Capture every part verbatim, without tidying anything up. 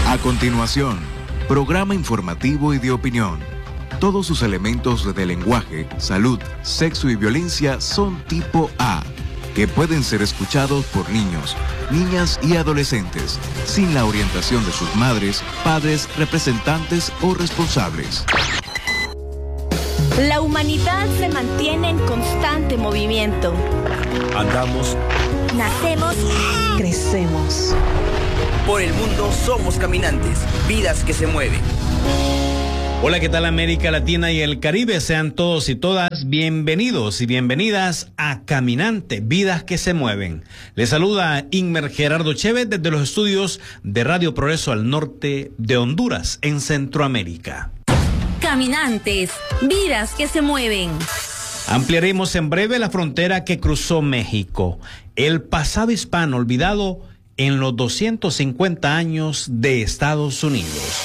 A continuación, programa informativo y de opinión. Todos sus elementos de lenguaje, salud, sexo y violencia son tipo A, que pueden ser escuchados por niños, niñas y adolescentes, sin la orientación de sus madres, padres, representantes o responsables. La humanidad se mantiene en constante movimiento. Andamos, nacemos, crecemos. Por el mundo somos caminantes, vidas que se mueven. Hola, ¿qué tal América Latina y el Caribe? Sean todos y todas bienvenidos y bienvenidas a Caminante, Vidas que se Mueven. Les saluda Inmer Gerardo Chévez desde los estudios de Radio Progreso al norte de Honduras, en Centroamérica. Caminantes, vidas que se mueven. Ampliaremos en breve la frontera que cruzó México, el pasado hispano olvidado en los doscientos cincuenta años de Estados Unidos.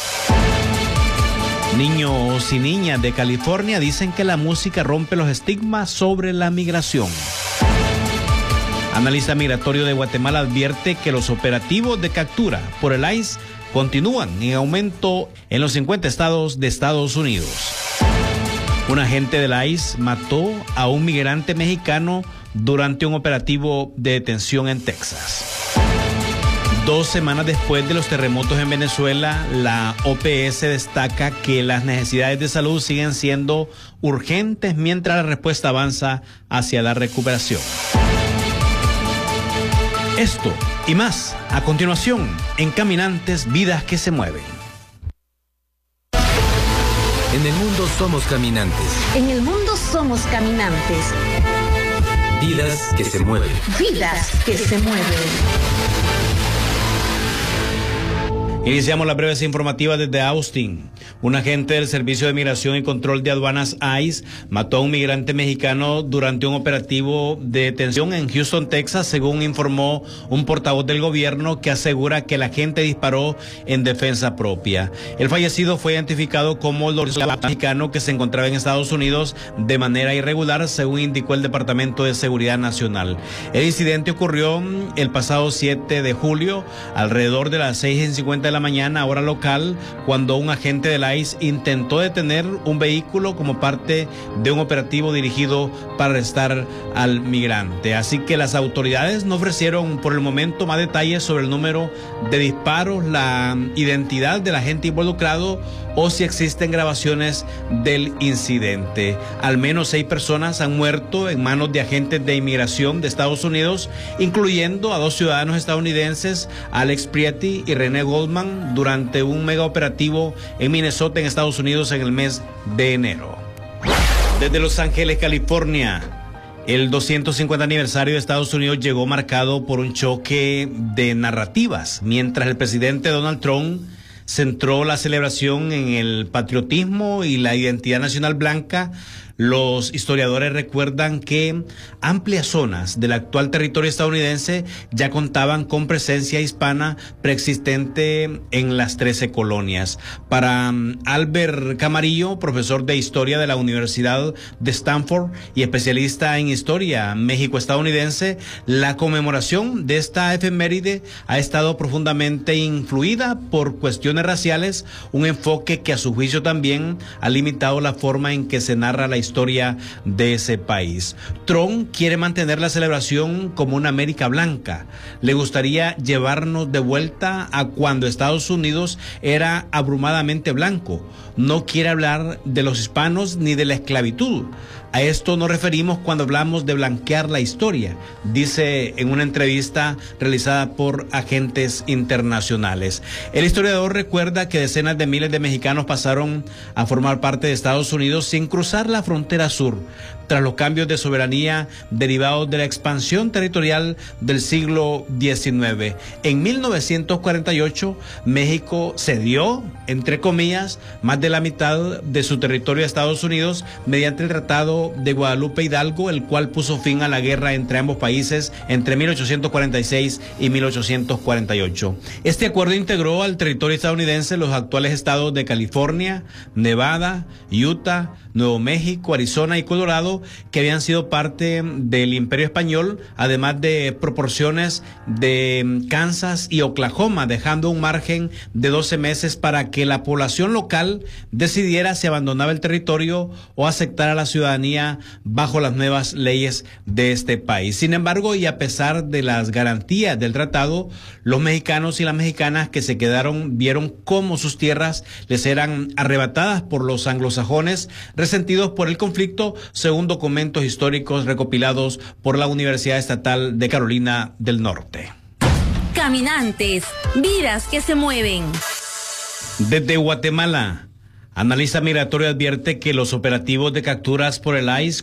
Niños y niñas de California dicen que la música rompe los estigmas sobre la migración. Analista migratorio de Guatemala advierte que los operativos de captura por el I C E continúan en aumento en los cincuenta estados de Estados Unidos. Un agente del I C E mató a un migrante mexicano durante un operativo de detención en Texas. Dos semanas después de los terremotos en Venezuela, la O P S destaca que las necesidades de salud siguen siendo urgentes mientras la respuesta avanza hacia la recuperación. Esto y más a continuación en Caminantes, Vidas que se Mueven. En el mundo somos caminantes. En el mundo somos caminantes. Vidas que se mueven. Vidas que se mueven. Iniciamos las breves informativas desde Austin. Un agente del Servicio de Migración y Control de Aduanas I C E mató a un migrante mexicano durante un operativo de detención en Houston, Texas, según informó un portavoz del gobierno que asegura que el agente disparó en defensa propia. El fallecido fue identificado como el mexicano que se encontraba en Estados Unidos de manera irregular, según indicó el Departamento de Seguridad Nacional. El incidente ocurrió el pasado siete de julio, alrededor de las seis y cincuenta de la mañana, hora local, cuando un agente del I C E intentó detener un vehículo como parte de un operativo dirigido para arrestar al migrante. Así que las autoridades no ofrecieron por el momento más detalles sobre el número de disparos, la identidad del agente involucrado o si existen grabaciones del incidente. Al menos seis personas han muerto en manos de agentes de inmigración de Estados Unidos, incluyendo a dos ciudadanos estadounidenses, Alex Prietti y René Goldman, durante un mega operativo en Minnesota, en Estados Unidos, en el mes de enero. Desde Los Ángeles, California, el doscientos cincuenta aniversario de Estados Unidos llegó marcado por un choque de narrativas, mientras el presidente Donald Trump centró la celebración en el patriotismo y la identidad nacional blanca. Los historiadores recuerdan que amplias zonas del actual territorio estadounidense ya contaban con presencia hispana preexistente en las trece colonias. Para Albert Camarillo, profesor de historia de la Universidad de Stanford y especialista en historia México-estadounidense, la conmemoración de esta efeméride ha estado profundamente influida por cuestiones raciales, un enfoque que a su juicio también ha limitado la forma en que se narra la historia de ese país. Trump quiere mantener la celebración como una América blanca. Le gustaría llevarnos de vuelta a cuando Estados Unidos era abrumadamente blanco. No quiere hablar de los hispanos ni de la esclavitud. A esto nos referimos cuando hablamos de blanquear la historia, dice en una entrevista realizada por agentes internacionales. El historiador recuerda que decenas de miles de mexicanos pasaron a formar parte de Estados Unidos sin cruzar la frontera sur, tras los cambios de soberanía derivados de la expansión territorial del siglo diecinueve. En mil novecientos cuarenta y ocho, México cedió, entre comillas, más de la mitad de su territorio a Estados Unidos mediante el Tratado de Guadalupe Hidalgo, el cual puso fin a la guerra entre ambos países entre mil ochocientos cuarenta y seis y mil ochocientos cuarenta y ocho. Este acuerdo integró al territorio estadounidense los actuales estados de California, Nevada, Utah, Nuevo México, Arizona y Colorado, que habían sido parte del Imperio Español, además de proporciones de Kansas y Oklahoma, dejando un margen de doce meses para que la población local decidiera si abandonaba el territorio o aceptara la ciudadanía bajo las nuevas leyes de este país. Sin embargo, y a pesar de las garantías del tratado, los mexicanos y las mexicanas que se quedaron vieron cómo sus tierras les eran arrebatadas por los anglosajones, resentidos por el conflicto, según documentos históricos recopilados por la Universidad Estatal de Carolina del Norte. Caminantes, vidas que se mueven. Desde Guatemala, Analista Migratorio advierte que los operativos de capturas por el I C E